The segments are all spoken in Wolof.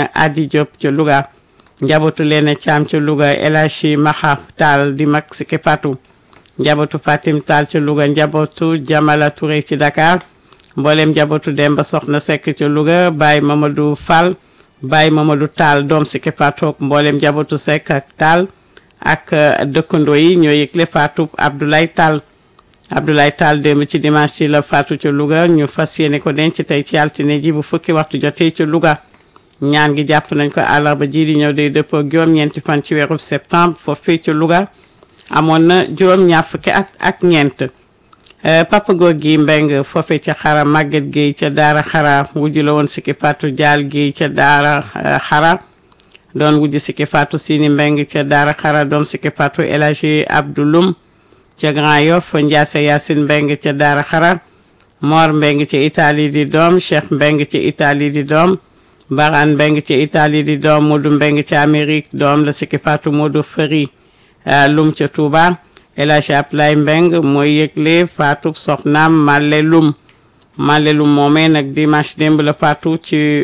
soxna Adi Diop ca Louga njabootu Leena Thiam ca Louga El Hadji Maha Tall di mag Siki Fatou njabootu Fatim Tall ca Louga njabootu Jamala Touré ci Dakar mboolem njabootu Demba Soxna Seck ca Louga Baye Mamadou Fall Baye Mamadou Tall doom Siki Fatou mboolem njabootu Seck ak Tall ak dëkkandoo yi ñoo yëgle Fatou Abdoulaye Tall démb ci dimanche ci la Fatou ca Louga ñu fas yéene ko denc tey ci altine ji bu fukki waxtu jotee ca Louga ñaan gi jàpp nañ ko àllarba ji di ñëw day dëppoo juróom-ñeenti fan ci weeru septembre foofee ca Louga amoon na juróom-ñaar fukki at ak ñeent Papa Gorgui Mbeng foofee ca Xara Maguette Gueye ca Daara Xara wujj la woon Siki Fatou Dial Gueye ca Daara Xara doon wujj Siki Fatou Sini Mbeng ca Daara Xara doom Siki Fatou El Hadji Abdouloum ca Grand Yoff Ndiasse Yacine Mbeng ca Daara Xara Mor Mbeng ca Italie di doom Cheikh Mbeng ca Italie di doom Baran Mbeng ca Italie di doom Modou Mbeng ca Amérique doom la Siki Fatou Modou Fari Lum ca Touba El Hadji Ablaye Mbeng mooy yëgle Fatou soxnaam Malle Lum moomee nag dimanche démb la Fatou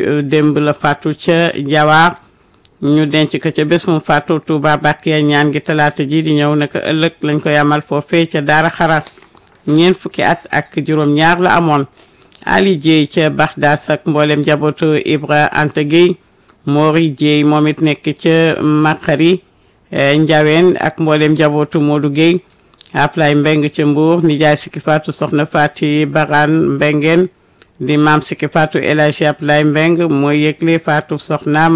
ca Jawaar ñu denc ko ca bés mu Fatou Touba Bakiya ñaan gi talaata ji di ñëw naka ëllëg lañ koy amal foofee ca Daara Xara ñeent fukki at ak juróom-ñaar la amoon Ali Dieye ca Baxdaas ak mboolem njabootu Ibra Anta Gueye Mori Dieye moom it nekk ca Makari Njaween ak mboolem njabootu Modou Gueye Aplay Mbeng ca Mbour nijaay Siki Fatou soxna Fati Baran Mbengeen di maam Siki Fatou El Hadji Aplay Mbeng mooy yëgle Fatou soxnaam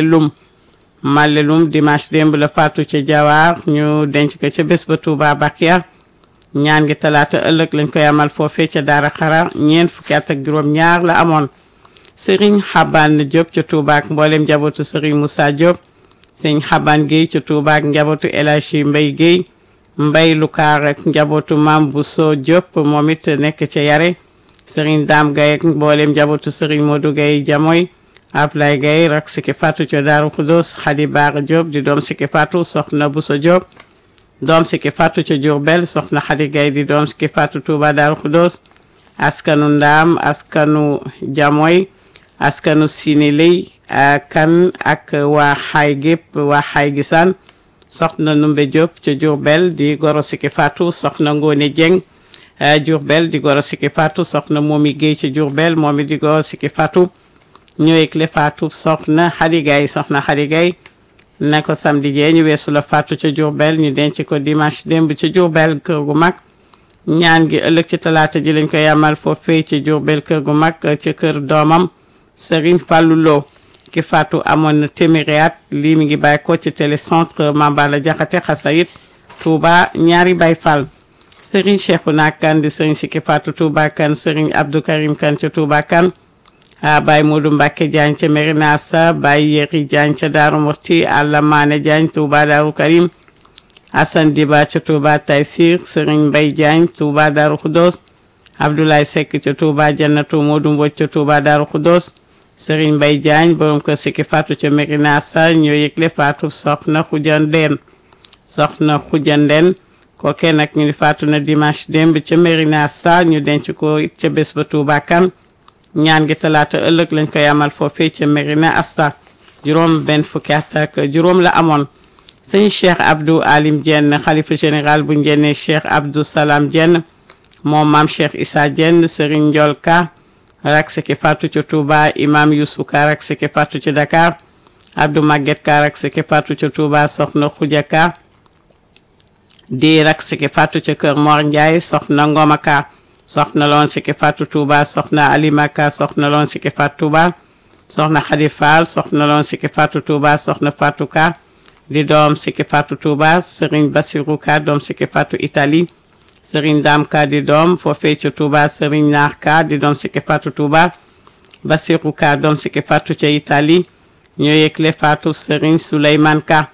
Malle Lum dimanche démb la Fatou ca Jawaar ñu denc ko ca bés ba Touba Bakiya ñaan gi talaata ëllëg lañ koy amal foofee ca Daara Xara ñeent fukki at ak juróom-ñaar la amoon Serigne Xaban Diop ca Touba ak mboolem njabootu Serigne Moussa Diop Serigne Xaban Gueye ca Touba ak njabootu El Hadji Mbaye Gueye Mbaye Lukaar ak njabootu Mam Bousso Diop moom it nekk ca Yare Serigne Dame Gaye ak mboolem njabootu Serigne Modou Gaye Jamoy Ablaye Gaye rak Siki Fatou ca Daaru Khoudoss Khady Bara Diop di doom Siki Fatou soxna Bousso Diop doom Siki Fatou ca Diourbel soxna Khady Gaye di doom Siki Fatou Touba Daaru Khoudoss askanu Ndaam askanu Jamoy askanu Siniley kan ak waa xaay gépp waa xaay gisaan soxna Numbe Diop ca Diourbel di goro Siki Fatou soxna Ngone Dieng Diourbel di goro Siki Fatou soxna Momi Gueye ca Diourbel momi di goro Siki Fatou ñëwee le Fatou soxna Khady Gaye na ko samedi jee ñu weesu la Fatou ca Diourbel ñu denc ko dimanche démb ca Diourbel kër gu mag ñaan gi ëllëg ci talaata ji lañ koy amal foofee ca Diourbel kër gu mag ca kër doomam Serigne Fallou Lo ki Fatou amoon na téeméeri at lii mi ngi bàyyi ko ci télécentre Mambala Jaxate Xasayit Touba ñaari Baye Fall Serigne Cheikhouna Kane di Serigne Siki Fatou Touba Kane Serigne Abdou Karim Kane ca Touba Kane Baye Modou Mbacke Diagne ca Merina Sa Baye Yeri Diagne ca Daaru Murti Alla Mané Diagne Touba Daaru Karim Assane Diba ca Touba Taysir Serigne Mbaye Diagne Touba Daaru Khoudoss Abdoulaye Seck ca Touba Jannatu Modou Mbodj ca Touba Daaru Khoudoss Serigne Mbaye Diagne borom ko Siki Fatou ca Merina Sa ñoo yëgle Fatou soxna Khoudiandène kooke nag ñu di Fatou na dimanche démb ca Merina Sa ñu denc ko it ca bés ba Touba Kane ñaan gi talaata ëllëg lañ koy amal foofee ca Merina Asta juróom benn fukki at ak juróom la amoon sëñ Cheikh Abdou Alim Diène xalifa général bu Njenne Cheikh Abdou Salam Diène moom maam Cheikh Issa Diène Serigne Ndiol Ka rak Siki Fatou ca Touba imam Youssou Ka rak Siki Fatou ca Dakar Abdou Maguette Ka rak Siki Fatou ca Touba soxna Khoudia Ka di rak Siki Fatou ca Kër Mor Ndiaye soxna Ngoma Ka soxna loon Siki Fatou Touba soxna Alima Ka soxna loon Siki Fatou Touba soxna Khady Fall soxna loon Siki Fatou Touba soxna Fatou Ka di doom Siki Fatou Touba Serigne Bassirou Ka doom Siki Fatou Italie Serigne Dame Ka di doom foofee ca Touba Serigne Naar Ka di doom Siki Fatou Touba Bassirou Ka doom Siki Fatou ca Italie ñoo yëgle Fatou Serigne Souleymane Ka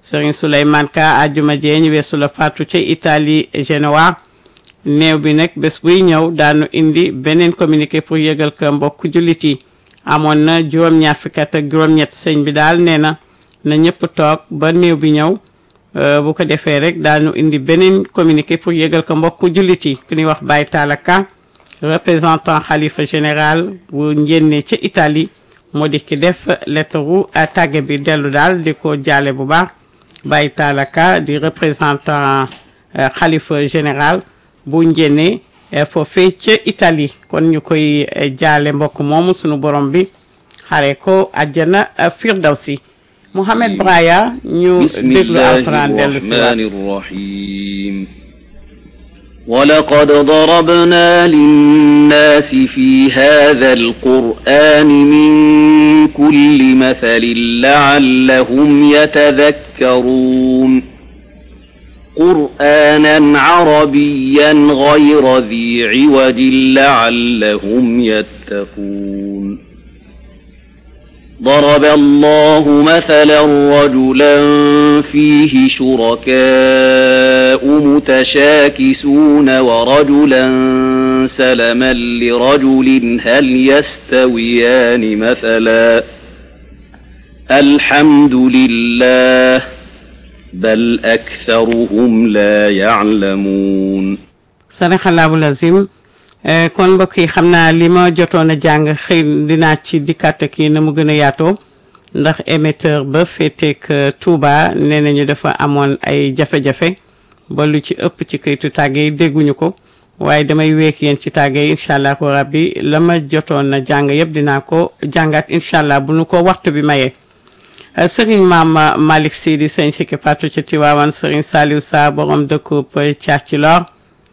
àjjuma jee ñu weesu la Fatou ca Italie Genoa néew bi nag bés buy ñëw daanu indi beneen communiqué pour yëgal ko mbokk jullit yi amoon na juróom-ñaar fukki at ak juróom-ñett sëñ bi daal nee na ñëpp toog ba néew bi ñëw bu ko defee rek daanu indi beneen communiqué pour yëgal ko mbokk jullit yi ku ñuy wax Baye Talla Ka représentant xalifa général bu Njenne ca Italie moo di ki def lettre tàgge bi dellu daal di ko jaale bu baax Baye Talaka di représentant xalifa général bu njéene foofee ca Italie kon ñu koy jaale mbokk moomu sunu borom bi xare ko àjjana firdawsi Mohamed Braya ñu déglu alquran dellu si waat ولقد ضربنا للناس في هذا القرآن من كل مثل لعلهم يتذكرون قرآنا عربيا غير ذي عوج لعلهم يتقون ضرب الله مثلا رجلا فيه شركاء متشاكسون ورجلا سلما لرجل هل يستويان مثلا الحمد لله بل أكثرهم لا يعلمون صدق الله العظيم kon mbokk yi xam naa li ma jotoon a jàng xëy dinaa ci dikkaat kii na mu gën a yaatoo ndax émetteur ba féeteeg Touba nee nañu dafa amoon ay jafe-jafe ba lu ci ëpp ci këytu tàgge yi dégguñu ko waaye damay week yéen ci tàgge yi incha allah rabbi la ma jotoon a jàng yëpp dinaa ko jàngaat incha allah bu nu ko waxtu bi mayee. Serigne Maam Malick Sy di sëñ Sikki Fatou ca Tiwaawan Serigne Saliou Sa borom dëkkub Thiar ci Lor.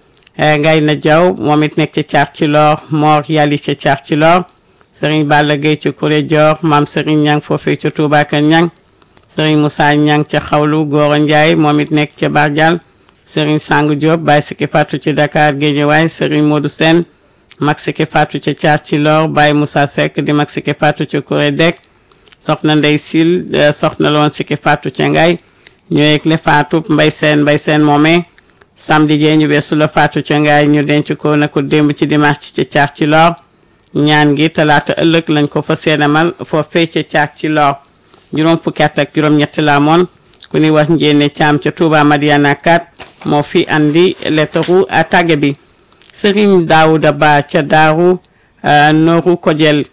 ngay na jaw moom it nekk ci Thiar ci Lor Mor Yali ca Thiar ci Lor Serigne Balla Gueye ci Kuré Dior maam Serigne Ñang foofee ca Touba Ka Ñang Serigne Moussa Ñang ca Xawlu Gora Ndiaye moom it nekk ca Bardial Serigne Sang Diop Baye Sikki Fatou ci Dakar Guédiawaye Serigne Modou Sène mag Sikki Fatou ca Thiar ci Lor Baye Moussa Seck di mag Sikki Fatou ca Kuré Dek soxna Ndey Sil soxna loon Sikki Fatou ca Ngay ñoo yëgle Fatou Mbay Sène moomee samedi jee ñu beesu la Fatou ca Ngaay ñu denc ko na ko démb ci dimanche ci Thiar ci Lor ñaan gi talaata ëllëg lañ ko fa seenamal foofee ca Thiar ci Lor juróom fukki at ak juróom ñett la amoon ku ni wax njéene caam ca Touba Madiana 4 moo fi andi lettaru tàgge bi Serigne Daouda Ba ca Daaru Nooru Kojel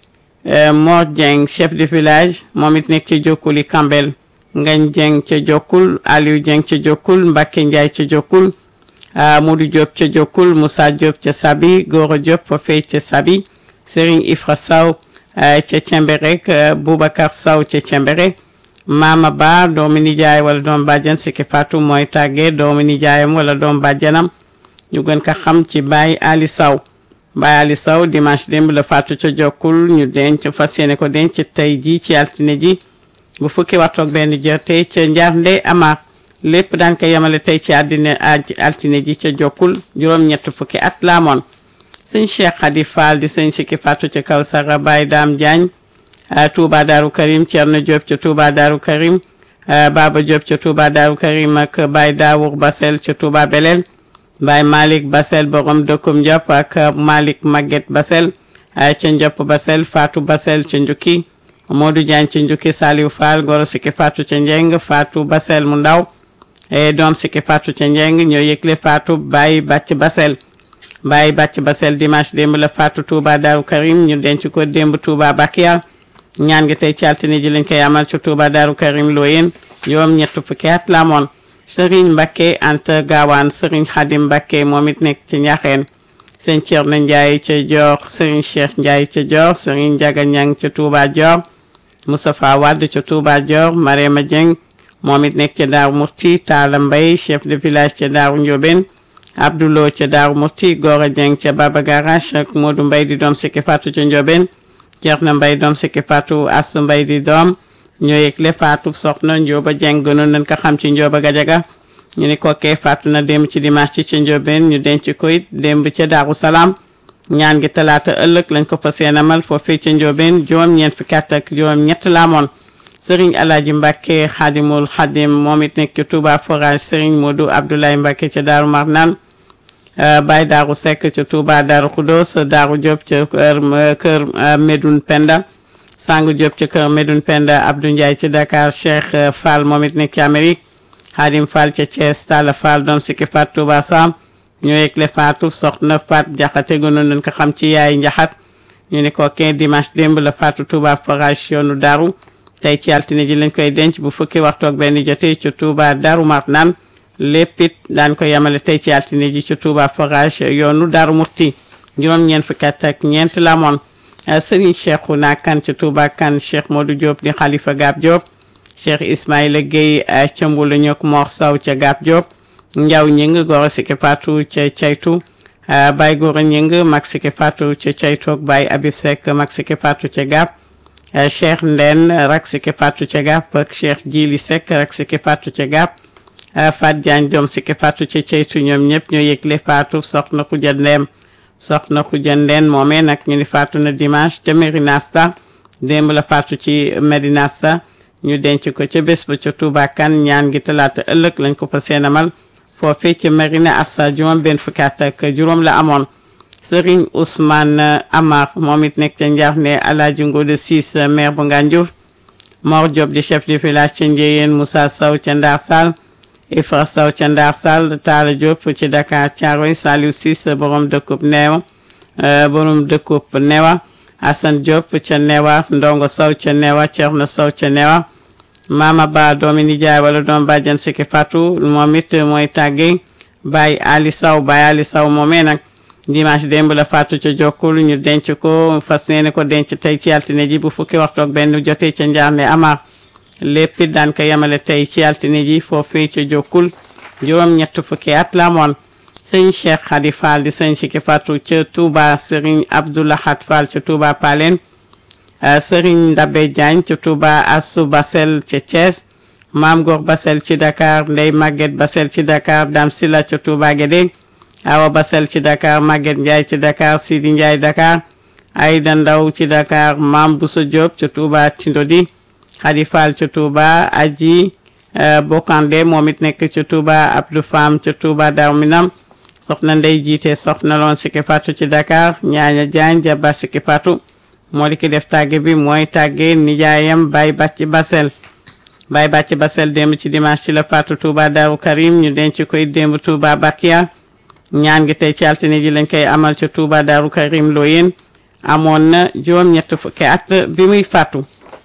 Mor Dieng chef de village moom it nekk ci Jokkuli Kambel Ngañ Dieng ca Jokkul Aliou Dieng ca Jokkul Mbacke Ndiaye ca Jokkul Modou Diop ca Jokkul Moussa Diop ca Sabi Gora Diop foofee ca Sabi Serigne Ifra Saw ca Cembere Boubacar Saw ca Cembere Mama Ba doomu nijaay wala doom bàjjan Sikki Fatou mooy tàggee doomu nijaayam wala doom bàjjanam ñu gën ko xam ci Baye Ali Saw Baye Ali Saw dimanche démb la faatu ca Jokkul ñu denc fas yéene ko denc tey ji ci altine ji bu fukki waxtu ak benn jotee ca Njaarnde Amar lépp daan ko yemale tey ci altine ji ca Jokkul juróom-ñett fukki at la amoon sëñ Cheikh Khady Fall di sëñ Sikki Fatou ca Kawsara Baye Dame Diagne Touba Darou Karim Thierno Diop ca Touba Darou Karim Baba Diop ca Touba Darou Karim ak Baye Dawour Basel ca Touba Belel Baye Malick Basel borom dëkkum Ndiop ak Malick Maguette Basel ca Ndiop Basel Fatou Basel ca Njukki Modou Diagne ca Njukki Saliou Fall goro Sikki Fatou ca Njeng Fatou Basel mu ndaw doom Sikki Fatou ca Njeng ñoo yëgle Fatou Baye Bàcc Basel Baye Bàcc Basel dimanche démb la Fatou Touba Darou Karim ñu denc ko démb Touba Bakiya ñaan gi tey ci altine ji lañ koy amal ci Touba Darou Karim Loyen yoom ñett fukki at la amoon Serigne Mbacké Anta Gawane Serigne Khadim Mbacké moom it nekk ci Ñaxeen Serigne Thierno Ndiaye ca Dior Serigne Cheikh Ndiaye ca Dior Serigne Ndiaga Niang ca Touba Dior Moustapha Wade ca Touba Dior Marema Dieng moom it nekk ca Daaru Murti Talla Mbaye chef de village ca Daaru Ndiobène Abdoulo ca Daaru Murti Gora Dieng ca Baba Garage ak Modou Mbaye di doom Sikki Fatou ca Ndiobène Thierno Mbaye doom Sikki Fatou Assou Mbaye di doom ñoo yëgle Fatou soxna Ndioba Dieng gënoon nañ ko xam ci Ndioba Gajaga ñu ni kookee faatu na démb ci dimanche ci ca Ndiobène ñu denc ko it démb ca Daaru Salaam ñaan gi talaata ëllëg lañ ko fas yéene amal foofee ca Ndiobène juróom-ñeent fukki at ak juróom-ñett la amoon Serigne Alaaji Mbacké Xadimul Xadim moom it nekk ci Touba Forage Serigne Modou Abdoulaye Mbacké ca Daaru Marnaan Baye Daaru Seck ca Touba Daaru Khoudoss Daaru Diop ca kër Medoune Penda Sangu Diop ca kër Medoune Penda Abdou Ndiaye ci Dakar Cheikh Fall moom it nekk ci Amérique Khadim Fall ca Thiès Talla Fall doom Sikki Fatou Touba Sam ñoo yëgle Fatou soxna Fat Jaxate gënoon nañ ko xam ci yaay Njaxat ñu ne ko kenn dimanche démb la faatu Touba forage yoonu Daaru tey ci altine ji lañ koy denc bu fukki waxtu ak benn jotee ci Touba Daaru Marnaan lépp it daan ko yemale tey ci altine ji ci Touba forage yoonu Daaru Murti juróom-ñeent fukki at ak ñeent la amoon Serigne Cheikhouna Kane ci Touba Kane Cheikh Modou Diop di Khalifa Gab Diop Cheikh Ismaïla Gueye ca Mbulu ñok Mor Sow ca Gab Diop Ndiaw Ñing Goro Sike Fatou ca Caytu Baye Goro Ñing Mag Sike Fatou ca Caytu ak Baye Abib Seck Mag Sike Fatou ca Gab Cheikh Nden Rak Sike Fatou ca Gab ak Cheikh Djili Seck Rak Sike Fatou ca Gab Fat Diagne Diom Sike Fatou ca Caytu ñoom ñëpp ñoo yëgle Fatou soxna ku jëndeem soxna ku jëndeen moomee nag ñu ni faatu na dimanche ca Medina Sa démb la faatu ci Medina Sa ñu denc ko ca bés ba ca Touba Kane ñaan gi talaata ëllëg lañ ko fa seenamal foofee ca Medina Sa juróom benn fukki at ak juróom la amoon Serigne Ousmane Amar moom it nekk ca Njaax ne Alaaji Ngode Sis maire bu Ngandiouf Mor Diop di chef de village ca Ndiéyeen Moussa Sow ca Ndar Sall Ifra Sow ca Ndar Sall Talla Diop ci Dakar Thiaroye Saliou Ciss borom dëkkub Newa Assane Diop ca Newa Ndongo Sow ca Newa Thierno Sow ca Newa Mama Ba doomi nijaay wala doom bàjjan Sike Fatou moom it mooy tàggee Baye Ali Sow moomee nag dimanche démb la faatu ca Jokkul ñu denc ko fas yéene ko denc tey ci altine ji bu fukki waxtu ak benn jotee ca Njaarne Amar lépp daan ko yemale tey ci altine ji foofee ca Jokkul juróom ñett fukki at la amoon sëñ Cheikh Khady Fall di sëñ Sike Fatou ca Touba Serigne Abdoulahat Fall ca Touba Palen Serigne Ndabe Diagne ca Touba Assou Basel ca Thiès Maam Gor Basel ci Dakar Ndey Maguette Basel ci Dakar Dam Sila ca Touba Guédé Awa Basel ci Dakar Maguette Ndiaye ci Dakar Sidi Ndiaye Dakar Aïda Ndaw ci Dakar Mam Bousso Diop ca Touba Tindodi Khady Fall ca Touba Aji Bokande moom it nekk ca Touba Abdou Fam ca Touba Darou Minam soxna Ndey jiite soxna loon Sike Fatou ci Dakar Ñaaña Diagne Jaba Sike Fatou moo di ki def tàgge bi mooy tàgge nijaayam Baye Bàcci Basel démb ci dimanche ci la Fatou Touba Darou Karim ñu denc koy démb Touba Bakia ñaan gi tey ci altine ji lañ koy amal ca Touba Darou Karim Loyen amoon na juróom ñett fukki at bi muy faatu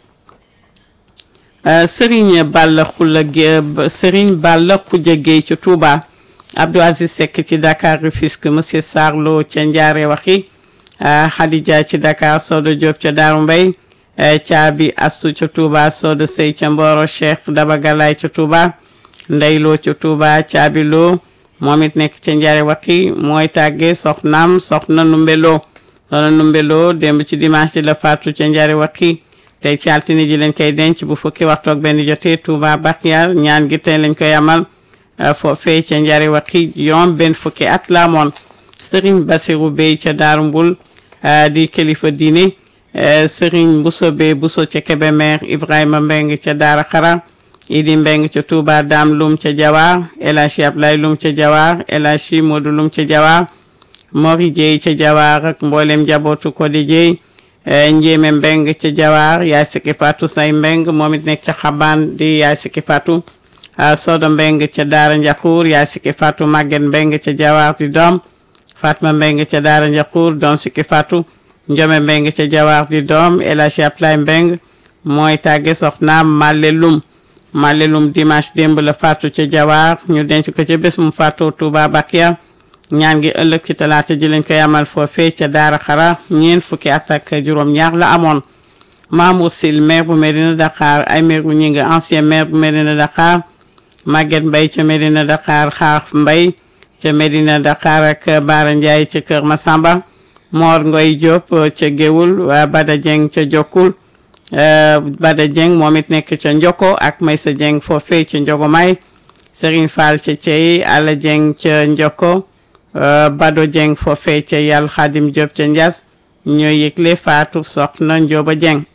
Serigne Balla Khoudia Gueye ci Touba Abdou Aziz Seck ci Dakar Rufisque monsieur Sarlo ca Ndiare Waxi Khadija ci Dakar Sodo Diop ca Darou Mbay Caabi Astu ca Touba Sodo Sey ca Mboro Cheikh Daba Galay ca Touba Ndeylo ca Touba Caabi Lo moom it nekk ca Ndiare Waxi mooy tàgge soxnaam soxna Numbelo démb ci dimanche la faatu ca Ndiare Waxi tey ci altine ji lañ koy denc bu fukki waxtu ak benn jotee Touba Bakhyaar ñaan gi tey lañ koy amal foofee ca Ndiare Waxi yoom benn fukki at la amoon Serigne Bassirou Bey ca Daaru Mbul di kilifa diine Serigne Bousso Bey Bousso ca Kébémer Ibrahima Mbeng ca Daara Xara Idi Mbeng ca Touba Dam Lum ca Jawar El Hadji Ablaye Lum ca Jawar El Hadji Modou Lum ca Jawar Mori Jeey ca Jawar ak mboolem jabootu ko di Jeey Njéeme Mbeng ca Jawar yaay Sike Fatou Say Mbeng moom it nekk ca Xabaan di yaay Sike Fatou Sodo Mbeng ca Daara Njaxuur yaay Sike Fatou Maguette Mbeng ca Jawar di doom Fatma Mbeng ca Daara Njaxuur doom Sike Fatou Njome Mbeng ca Jawar di doom El Hadji Ablaye Mbeng mooy tàgge soxnaam Malle Lum dimanche démb la faatu ca Jawar ñu denc ko ca bés mu faatu Touba Bakia ñaan gi ëllëg ci talaata ji lañ koy amal foofee ca Daara Xara ñeent fukki at ak juróom ñaar la amoon Mamour Sil maire bu Medina Dakar ay maire bu ñi nga ancien maire bu Medina Dakar Maguette Mbaye ca Medina Dakar Xaaf Mbaye ca Medina Dakar ak Baara Ndiaye ca Kër Masamba Mor Ngoy Diop ca Géwul Bada Dieng ca Jokkul Bada Dieng moom it nekk ca Njoko ak Maysa Dieng foofee ca Njogomay Serigne Fall ca Thiey Alla Dieng ca Njoko Bado Dieng foofee ca Yàlla Khadim Diop ca Ndias ñooy yëgle faatu soxna Njóoba Dieng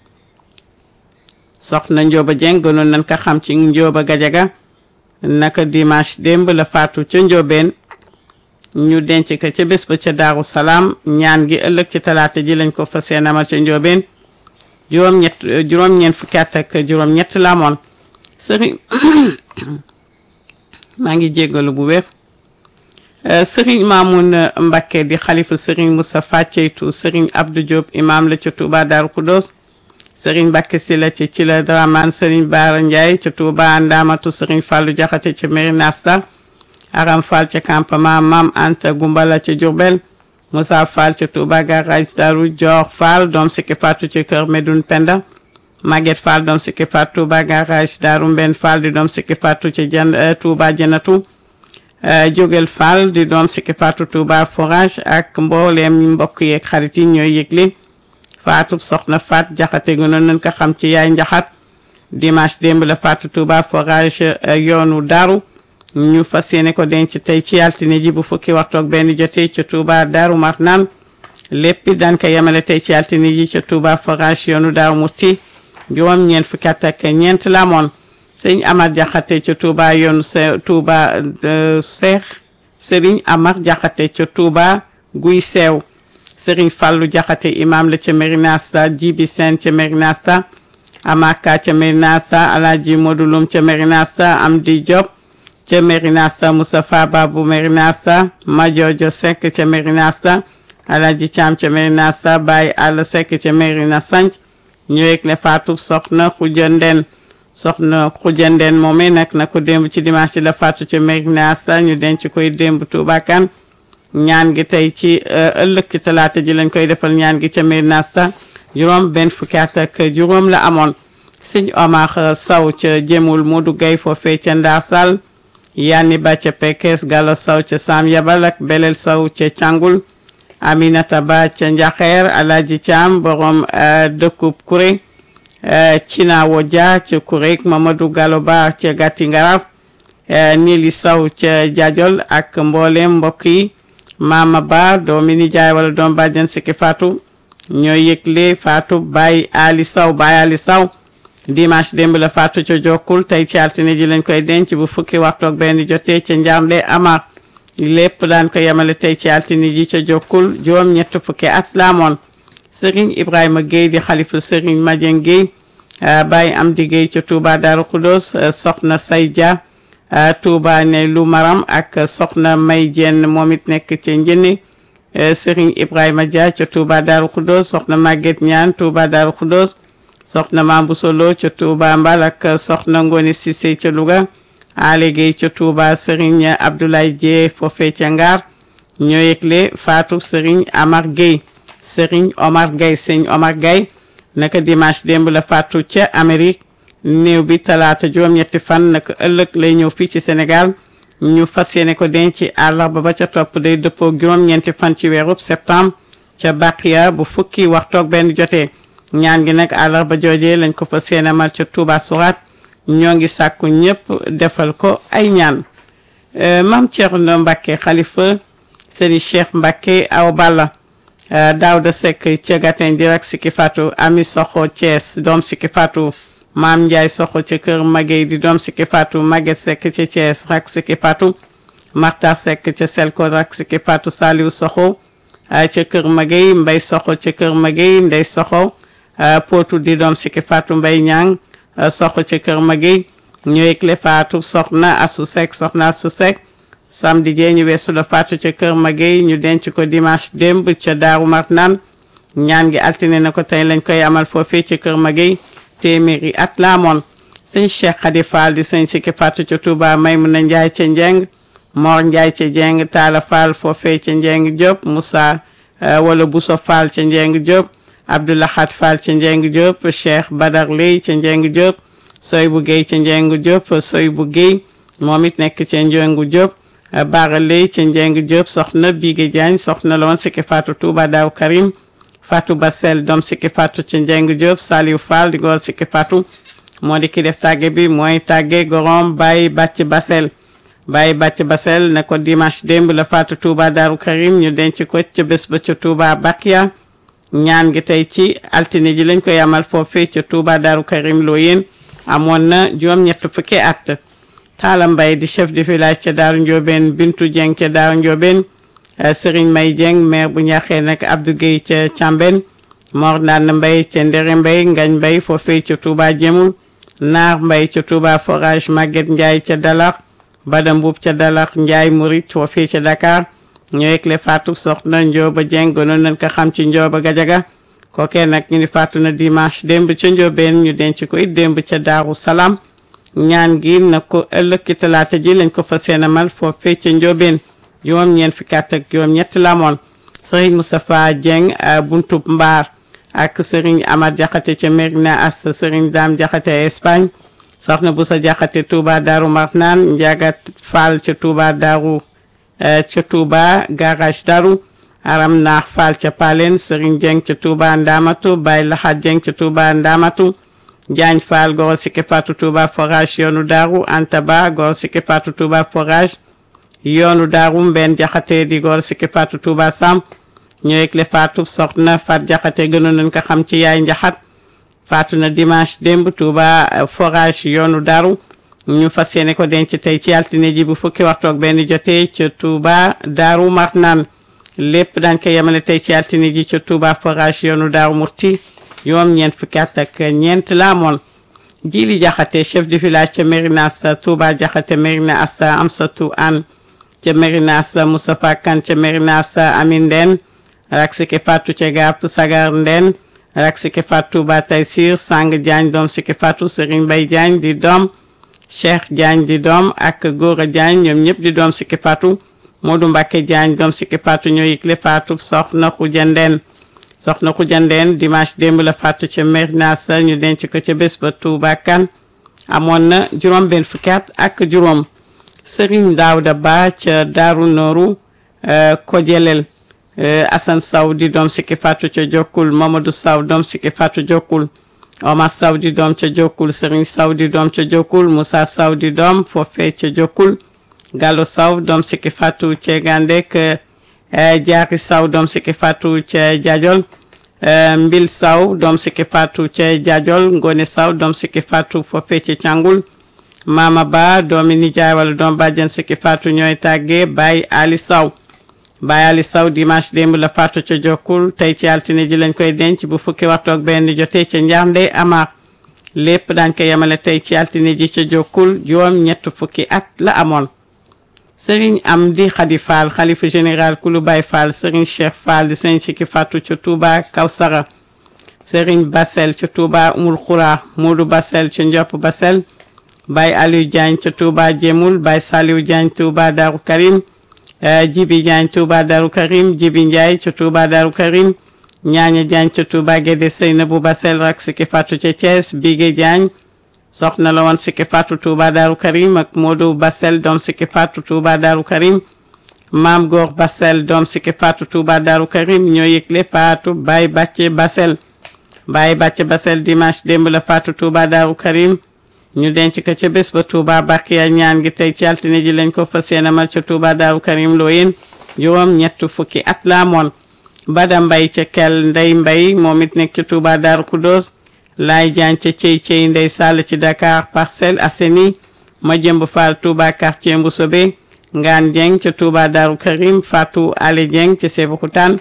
gënoon nañ ko xam ci Njóoba Gajaga naka dimanche démb la faatu ca Njóobeen ñu denc ko ca bés ba ca Daaru Salaam ñaan gi ëllëg ci talaata ji lañ ko fas yéene amal ca Njóobeen juróom-ñeent fukki at ak juróom-ñett la amoon Serigne maa ngi jéggalu bu wér Serigne Mamoun Mbacké di xalifa Serigne Moustapha Ceytu Serigne Abdou Diop imam la ca Touba Darou Khoudoss Serigne Mbacké Sylla ci la Dramane Serigne Bara Ndiaye ca Touba Ndamatu Serigne Fallou Diakhaté ca Mérina Star Aram Fall ca campement Mam Anta Gumbala ca Diourbel Moussa Fall ca Touba garage Darou Dior Fall doom sikki Fatou ca Kër Medoune Penda Maguette Fall doom sikki Fatou Touba garage Darou Mben Fall di doom sikki Fatou ca Touba Janatu Jógel Fall di doom sikki Fatou Touba forage ak mbooleem mbokk yeeg xarit yi ñooy yëgle Fatou soxna Fat Jaxate gënoon nañ ko xam ci yaay njaxat dimanche démb la Fatou Touba forage yoonu Daaru ñu fas yéene ko denc tey ci altine ji bu fukki waxtu ak benn jotee ca Touba Daaru Marnaan lépp daan ko yemale tey ci altine ji ca Touba forage yoonu Daaru Musti juróom ñeent fukki at ak ñeent la amoon sëñ Amar Jaxate ca Touba yoonu Touba Seex Sëriñ Amar Jaxate ca Touba Guy Seew Sëriñ Fallu Jaxate imam la ca Mérina Star Jibi Seen ca Mérina Star Amaka ca Mérina Star Alaaji Modulum ca Mérina Star Amdi Diop ca Mérina Star Moustapha Babu Mérina Star Majoojo Seck ca Mérina Star Alaaji Caam ca Mérina Star Baye Alla Seck ca Mérina Sanc ñëwek le faatu soxna Xujandeen moomee nag na ko démb ci dimanche la faatu ca Mérina Star ñu denc koy démb Touba Kane ñaan gi tey ci ëllëg ci talaata ji lañ koy defal ñaan gi ca Mérina Star juróom benn fukki at ak juróom la amoon sëñ Omar Saw ca Jemul Modou Gay foofee ca Ndar Sall Yanni Ba ca Pekes Gallo Saw ca Sam Yabal ak Belel Saw ca Cangul Aminata Ba ca Njaxeer Alaji Caam borom dëkkub Kuré Cina Wodia ca Kuré Mamadou Gallo Ba ca Gatti Ngaraf Nili Saw ca Jajol ak mboolem mbokk yi Mama Ba doomi nijaay wala doom bàjjan sikki Fatou ñooy yëgle Fatou Baye Ali Saw dimanche démb la Fatou ca Jokkul tey ci altine ji lañ koy denc bu fukki waxtu ak benn jotee ca Njaamle Amar lépp daan ko yemale tey ci altine ji ca Jokkul juróom ñett fukki at la amoon Serigne Ibrahima Gueye di xalifa Serigne Madieng Gueye Baye Amdi Gueye ca Touba Darou Khoudoss soxna Saydia Touba ne lu maram ak soxna May Jenn moom it nekk ca Njëne Serigne Ibrahima Dia ca Touba Darou Khoudoss soxna Maguette Ñaan Touba Darou Khoudoss soxna Mambu Solo ca Touba Mbal ak soxna Ngone Cissé ca Louga Ale Gueye ca Touba Serigne Abdoulaye Dieye foofee ca Ngaar ñoo yëgle faatu Serigne Amar Gueye Serigne Omar Gueye Serigne Omar Gueye naka dimanche démb la faatu ca Amérique néew bi talaata juróom-ñetti fan naka ëllëg lay ñëw fii ci Sénégal ñu fas yéene ko denc àllarba ba ca topp day dëppoo juróom-ñeenti fan ci weerub septembre ca Baqiya bu fukki waxtu ak benn jotee ñaan gi nag àllarba joojee lañ ko fas yéene amal ca Touba Sourate ñoo ngi sàkku ñëpp defal ko ay ñaan Mame Thierno Mbacké xalifa Serigne Cheikh Mbacké Awa Balla Daouda Seck ca Gaten direct sikki Fatou Ami Soxo Thiès doom sikki Fatou Maam Ndiaye Soxo ca Kër Magey di doom sikki Fatou Maguette Seck ca Thiès rak sikki Fatou Martar Seck ca Selko rak sikki Fatou Saliou Soxo ca Kër Magey Mbay Soxo ca Kër Magey Ndey Soxo Potou di doom sikki Fatou Mbay Ñang Soxo ca Kër Magey ñëwek le Fatou soxna Asu Seck soxna Asu Seck samedi jee ñu weesu la faatu ca Kër Magey ñu denc ko dimanche démb ca Daaru Marnaan ñaan gi altine na ko tey lañ koy amal foofee ca Kër Magey téeméeri at la amoon sëñ Cheikh Khady Fall di sëñ sikki faatu ca Touba Maymuna Njaay ca Njeng Mor Njaay ca Njeng Taala Fall foofee ca Njeng Diop Moussa wala Bousso Fall ca Njeng Diop Abdoulahat Fall ca Njeng Diop Cheikh Badar Ley ca Njeng Diop Soy bu Gueye ca Njeng Diop Soy bu Gueye moom it nekk ca Njeng Diop Baara Ley ca Njeng Diop soxna Bigé Diagne soxna la woon sikki faatu Touba Daaw Karim Fatou Bassel doom sikki faatu ca Njeng Diop Saliou Fall di góor sikki faatu moo di ki def tàgge bi mooy tàgge gorom Baye Bàcc Bassel ne ko dimanche démb la faatu Touba Daaru Karim ñu denc ko ca bés ba ca Touba Bakia ñaan gi tey ci altine ji lañ koy amal foofee ca Touba Daaru Karim loo yéen amoon na juróom-ñett fukki at Talla Mbaye di chef de village ca Daaru Ndiobène Bintu Dieng ca Daaru Ndiobène Serigne May Dieng maire bu Ñaxee nag Abdou Gueye ca Thiambène Mor Ndane Mbaye ca Ndere Mbaye Ngagne Mbaye foofee ca Touba Jemul Naar Mbaye ca Touba Forage Maguette Ndiaye ca Dalax Bada Mbuub ca Dalax Njaay Murit foofee ca Dakar ñoo yëgle faatu soxna Njooba Jeng gënoon nañ ko xam ci Njooba Gajaga kookee nag ñu ni faatu na dimanche démb ca Njoobeen ñu denc ko it démb ca Daaru Salaam ñaan gi na ko ëllëg ci talaata ji lañ ko fa seenamal foofee ca Njoobeen juróom-ñeent fukki at ak juróom-ñett la amoon Serigne Moustapha Dieng buntub Mbaar ak Serigne Amad Jaxate ca Merina As Serigne Dame Jaxate Espagne soxna Busa Jaxate Touba Daaru Marnaan Njagat Fall ca Touba Daaru ca Touba garage Daaru Aram Naax Fall ca Palen Serigne Dieng ca Touba Ndamatu Baye Laxat Dieng ca Touba Ndamatu Diagne Fall goro Sike Fatou Touba forage yoonu Daaru Anta Ba goro Sike Fatou Touba forage yoonu Daaru Mbenn Jaxate di goro Sike Fatou Touba Sam ñoo yëgle faatu soxna Fat Jaxate gënoon nañ ko xam ci yaay njaxat faatu na dimanche démb Touba forage yoonu Daaru ñu fas yéene ko denc tey ci altine ji bu fukki waxtu ak benn jotee ca Touba Daaru Marnaan lépp daañ ko yemale tey ci altine ji ca Touba forage yoonu Daaru Murti juróom-ñeent fukki at ak ñeent la amoon Jili Jaxate chef de village ca Mérina Assa Touba Jaxate Mérina Assa Amsatou An ca Mérina Assa Moustapha Kan ca Mérina Assa Amin Ndeen rak Sike Fatou ca Gap Sagar Ndeen rak Sike Fatou Touba Taysir Sang Diagne doom Sike Fatou Serigne Bay Diagne di doom Cheikh Diagne di doom ak Gora Diagne ñoom ñëpp di doom Sike Fatou Modou Mbacke Diagne doom Sike Fatou ñoo yëgle faatu soxna Xuja Ndeen soxna Xuja Ndeen dimanche démb la faatu ca Mérina Assa ñu denc ko ca bés ba Touba Kan amoon na juróom benn fukki at ak juróom Serigne Daouda Ba ca Daaru Nooru Kojelel Assane Saw di doom Sike Fatou ca Jokkul Mamadou Saw doom Sike Fatou Jokkul Omar Saw di doom ca Jokkul Serigne Saw di doom ca Jokkul Moussa Saw di doom foofee ca Jokkul Gallo Saw doom Sike Fatou ca Gandek Jaari Saw doom Sike Fatou ca Jajol Mbil Saw doom Sike Fatou ca Jajol Ngone Saw doom Sike Fatou foofee ca Cangul Mama Ba doomi nijaay wala doom bàjjan Sike Fatou ñooy tàggee Baye Ali Saw Baye Ali Saw dimanche démb la faatu ca Jokkul tey ci altine ji lañ koy denc bu fukki waxtu ak benn jotee ca Njaarnde Amar lépp daañ ko yemale tey ci altine ji ca Jokkul juróom ñett fukki at la amoon Serigne Amdi Khady Fall xalifa général kulu Baye Fall Serigne Cheikh Fall di Serigne Sike Fatou ca Touba Kawsara Serigne Bassel ca Touba Umul Khura Modou Bassel ca Ndiop Bassel Baye Aliou Diagne ca Touba Jemul Baye Saliou Diagne Touba Darou Karim Jibi Diagne Touba Darou Karim Jibi Ndiaye ca Touba Darou Karim Ñaaña Diagne ca Touba Guédé Seynabou Bassel rak Sike Fatou ca Thiès Bigué Diagne soxna la woon Sike Fatou Touba Darou Karim ak Modou Bassel doom Sike Fatou Touba Darou Karim Maam Góor Bassel doom Sike Fatou Touba Darou Karim ñoo yëgle faatu Baye Bàcce Bassel Baye Bàcce Bassel dimanche démb la Fatou Touba Darou Karim ñu denc ko ca bés ba Touba Bakiya ñaan gi tey ci altine ji lañ ko fas yéenemal ca Touba Daaru Karim Looyeen juróom ñett fukki at la amoon Bada Mbay ca Kel Ndey Mbay moom it nekk ca Touba Daaru Kudos Laay Jaan ca Cey Ndey Sall ci Dakar Parcelles Assainies ma jëmb Fall Touba quartier Mboussobé Ngaan Dieng ca Touba Daaru Karim Fatou Ale Dieng ca Sébikotane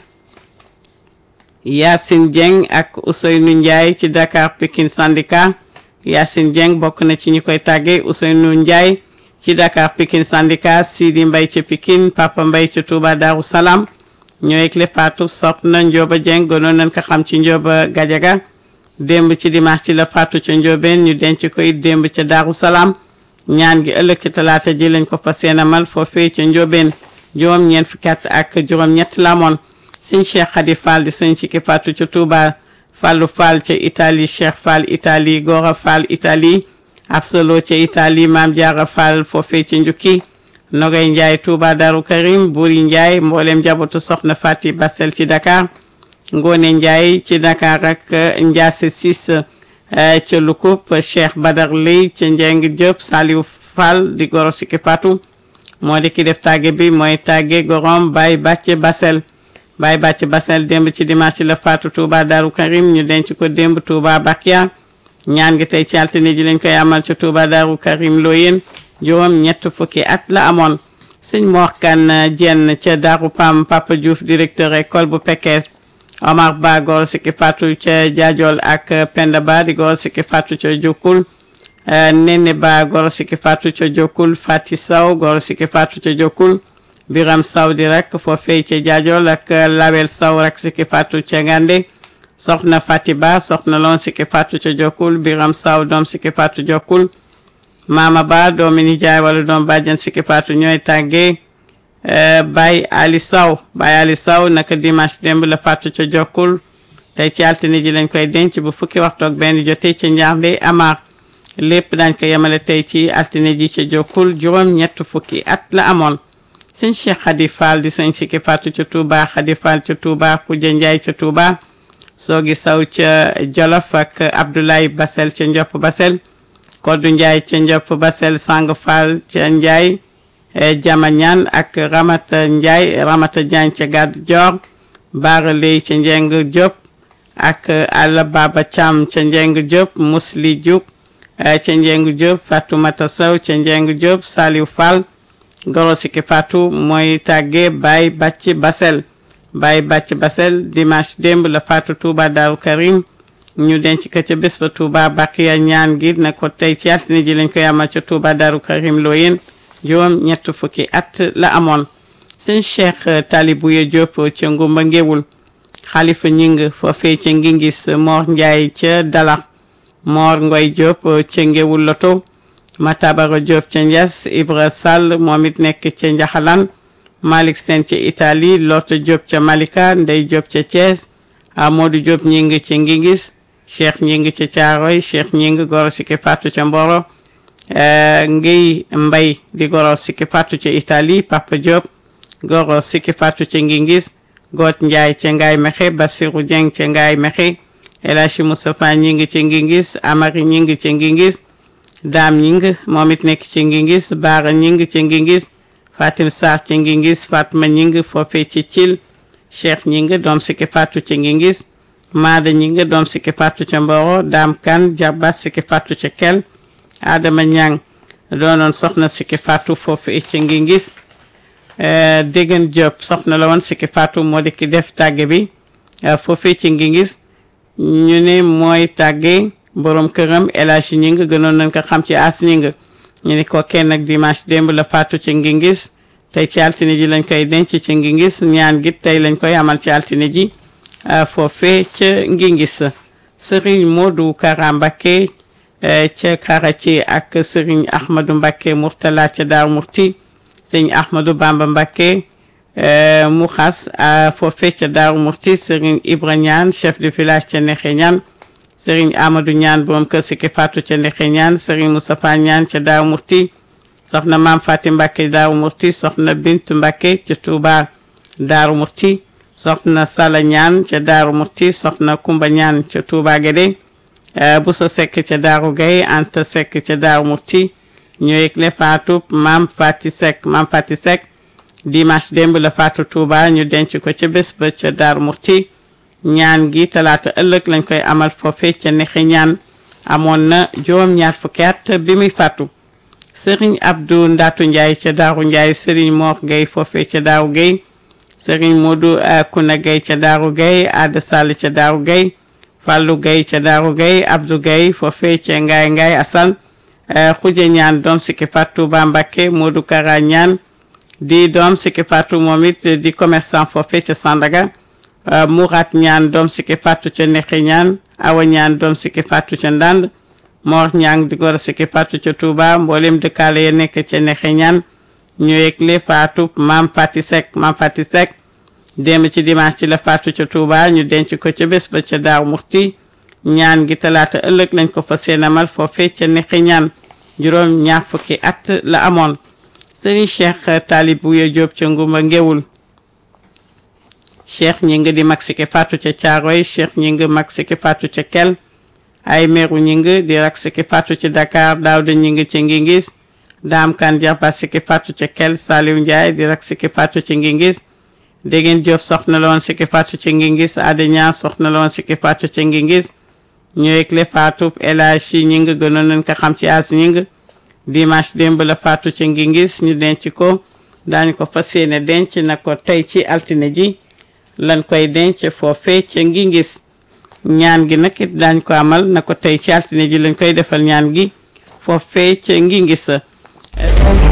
Yacine Dieng ak Ousseynou Ndiaye ci Dakar Pikine Syndicat Yacine Dieng bokk na ci ñi koy tàggee Ousseynou Ndiaye ci Dakar Pikine Syndicat Sidi Mbaye ca Pikine Papa Mbaye ca Touba Darou Salam ñooy clé faatu soxna Ndioba Dieng gënoon nañ ko xam ci Ndioba Gajaga démb ci dimanche ci la faatu ca Ndiobène ñu denc ko it démb ca Darou Salam ñaan gi ëllëg ci talaata ji lañ ko fas yéenemal foofee ca Ndiobène juróom ñeent fukki at ak juróom ñett la amoon sëñ Cheikh Khady Fall di sëñ Sike Fatou ca Touba Fallou Fall ca Italie Cheikh Fall Italie Gora Fall Italie Absolo ca Italie Maam Diarra Fall foofee ca Njukki Nogay Ndiaye Touba Darou Karim Buri Ndiaye mboolem njabootu soxna Fati Bassel ci Dakar Ngone Ndiaye ci Dakar ak Ndiasse Sis ca Lukub Cheikh Badar Ley ca Njeng Diop Saliou Fall di goro Sike Fatou moo di ki def tàgge bi mooy tàgge gorom Baye Bàcce Bassel Baye Bàcce Bassel démb ci dimanche ci la faatu Touba Darou Karim ñu denc ko démb Touba Bakia ñaan gi tey ci altine ji lañ koy amal ci Touba Darou Karim Looyeen juróom ñett fukki at la amoon sëñ Mor Kane Dieng ca Darou Pam Papa Diouf directeur école bu Pekes Omar Ba góor Sike Fatou ca Diadiol ak Penda Ba di góor Sike Fatou ca Jukul Nene Ba goro sikki faatu ca Jokkul Fati Saw goro sikki faatu ca Jokkul Biram Saw di rek foofee ca Jaajol ak Lawel Saw rek sikki faatu ca Ngande soxna Fati Ba soxna loon sikki faatu ca Jokkul Biram Saw doom sikki faatu Jokkul Mama Ba doomi nijaay wala doom bàjjan sikki faatu ñooy tàggee Baye Ali Saw naka dimanche démb la faatu ca Jokkul tey ci altine ji lañ koy denc bu fukki waxtu ak benn jotee ca Njaambe Amar lépp dañ ko yemale tey ci altine ji ca Jokkul juróom ñett fukki at la amoon sëñ Cheikh Khady Fall di sëñ sikki faatu ca Touba Khady Fall ca Touba Koudia Ndiaye ca Touba Soogi Saw ca Jolof ak Abdoulaye Basel ca Ndiop Basel Koddu Ndiaye ca Ndiop Basel Sang Fall ca Ndiaye Jama Ñaan ak Ramata Diagne ca Gàdd Joor Baara Ley ca Njeng Diop ak Alla Baba Thiam ca Njeng Diop Musli Diouk ca Njeng Diop Fatoumata Sow ca Njeng Diop Saliou Fall goro sikki faatu mooy tàgge Baye Bàcc Basel dimanche démb la faatu Touba Daaru Karim ñu denc ko ca bés ba Touba Bakiya ñaan gi na ko tey ci altine ji lañ koy amal ca Touba Daaru Karim Looyeen juróom ñett fukki at la amoon sëñ Cheikh Talibouye Diop ca Ngumba Ngéwul Xalifa Ñing foofee ca Ngingis Mor Ndiaye ca Dalax Mor Ngoy Diop ca Ngéwul Loto Matabaro Diop ca Ndias Ibra Sall moom it nekk ca Njaxalan Malick Sène ca Italie Loto Diop ca Malika Ndey Diop ca Thiès Modou Diop Ñing ca Ngingis Cheikh Ñing ca Caaroy Cheikh Ñing goro sikki faatu ca Mboro Ngey Mbay di goro sikki faatu ca Italie Papa Diop goro sikki faatu ca Ngingis Goot Njaay ca Ngaay Mexe Basiru Dieng ca Ngaay Mexe El Hadji Moustapha Ñing ca Ngingis Amari Ñing ca Ngingis Daam Ñing moom it nekk ca Ngingis Baara Ñing ca Ngingis Fatim Sarr ca Ngingis Fatma Ñing foofee ci Cil Cheikh Ñing doom sikki faatu ca Ngingis Maada Ñing doom sikki faatu ca Mboro Daam Kan jarbaat sikki faatu ca Kel Adama Ñang doonoon soxna sikki faatu foofee ca Ngingis Déggan Diop soxna la woon sikki faatu moo di ki def tàgge bi foofee ci Ngingis ñu ne mooy tàgge borom këram El Hadji Ñing gënoon nañ ko xam ci As Ñing ñu ne ko kenn ak dimanche démb la faatu ci Ngingis tey ci altine ji lañ koy denc ci Ngingis ñaan gi tey lañ koy amal ci altine ji foofee ca Ngingis Serigne Modou Kara Mbacké ca Karachi ak Serigne Ahmadou Mbacké Mourtala ca Daaru Murti Serigne Ahmadou Bamba Mbacké mu xas foofee ca Daaru Murti Serigne Ibra Ñaan chef de village ca Nexe Ñaan Serigne Amadou Ñaan borom kër sikki faatu ca Nexe Ñaan Serigne Moustapha Ñaan ca Daaru Murti soxna Maam Fati Mbacké Daaru Murti soxna Bintu Mbacké ca Touba Daaru Murti soxna Sala Ñaan ca Daaru Murti soxna Kumba Ñaan ca Touba Guédé Bousso Seck ca Daaru Gaye Anta Seck ca Daaru Murti ñu yëgle faatu Maam Fati Seck dimanche démb la faatu Touba ñu denc ko ca bés ba ca Daaru Murti ñaan gi talaata ëllëg lañ koy amal foofee ca Nexe Ñaan amoon na juróom ñaar fukki at bi muy faatu Serigne Abdou Ndatu Ndiaye ca Daaru Ndiaye Serigne Mor Gueye foofee ca Daaru Gueye Serigne Modou Kuna Gueye ca Daaru Gueye Ada Sall ca Daaru Gueye Fallou Gueye ca Daaru Gueye Abdou Gueye foofee ca Ngaay Assane Khoudia Ñaan doom sikki faatu Touba Mbacké Modou Kara Ñaan di doom sikki faatu moom it di commerçant foofee ca Sandaga Mourat Ñaan doom sikki faatu ca Nexe Ñaan Awa Ñaan doom sikki faatu ca Ndand Mor Ñang di goro sikki faatu ca Touba mboolem dëkkaale ya nekk ca Nexe Ñaan ñu yëgle faatu Maam Fati Seck démb ci dimanche ci la faatu ca Touba ñu denc ko ca bés ba ca Daaru Murti ñaan gi talaata ëllëg lañ ko fa seenamal foofee ca Nexe Ñaan juróom ñaar fukki at la amoon Serigne Cheikh Talibouye Diop ca Ngumba Ngéwul Cheikh Ñing di mag sikki faatu ca Caaroy Cheikh Ñing mag sikki faatu ca Kel ay meeru Ñing di rak sikki faatu ca Dakar Daawda Ñing ca Ngingis Daam Kan jarbaat sikki faatu ca Kel Saliou Ndiaye di rak sikki faatu ca Ngingis Déggen Diop soxna la woon sikki faatu ca Ngingis Ada Ñaan soxna la woon sikki faatu ca Ngingis ñu yëgle faatu El Hadji Ñing gënoon nañ ko xam ci As Ñing dimanche démb la faatu ca Ngingis ñu denc ko daañu ko fas yéene denc na ko tey ci altine ji lan koy denc foofee ca Ngingis ñaan gi nag it daañu ko amal na ko tey ci altine ji lañ koy defal ñaan gi foofee ca Ngingis